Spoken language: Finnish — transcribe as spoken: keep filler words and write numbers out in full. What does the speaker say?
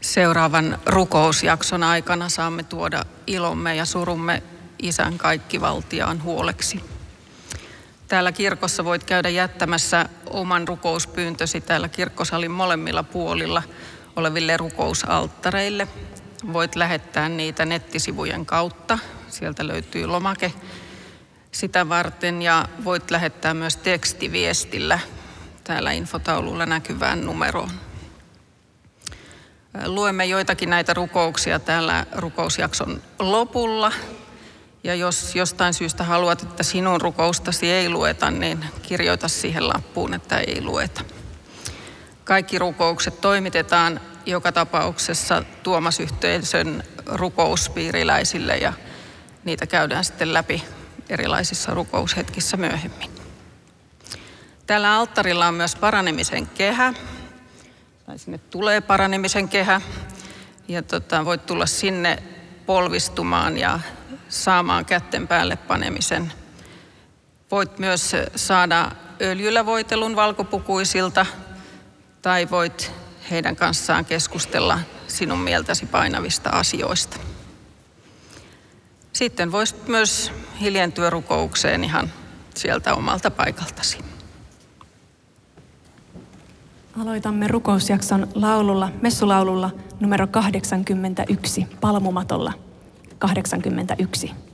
Seuraavan rukousjakson aikana saamme tuoda ilomme ja surumme Isän kaikkivaltiaan huoleksi. Täällä kirkossa voit käydä jättämässä oman rukouspyyntösi täällä kirkkosalin molemmilla puolilla oleville rukousalttareille. Voit lähettää niitä nettisivujen kautta. Sieltä löytyy lomake sitä varten ja voit lähettää myös tekstiviestillä täällä infotaululla näkyvään numeroon. Luemme joitakin näitä rukouksia täällä rukousjakson lopulla. Ja jos jostain syystä haluat, että sinun rukoustasi ei lueta, niin kirjoita siihen lappuun, että ei lueta. Kaikki rukoukset toimitetaan joka tapauksessa Tuomas-yhteisön rukouspiiriläisille ja niitä käydään sitten läpi erilaisissa rukoushetkissä myöhemmin. Täällä alttarilla on myös paranemisen kehä. Tai sinne tulee paranemisen kehä ja tota, voit tulla sinne polvistumaan ja saamaan kätten päälle panemisen. Voit myös saada öljyllä voitelun valkopukuisilta tai voit heidän kanssaan keskustella sinun mieltäsi painavista asioista. Sitten voisit myös hiljentyä rukoukseen ihan sieltä omalta paikaltasi. Aloitamme rukousjakson laululla, messulaululla numero kahdeksankymmentäyksi, palmumatolla kahdeksankymmentäyksi.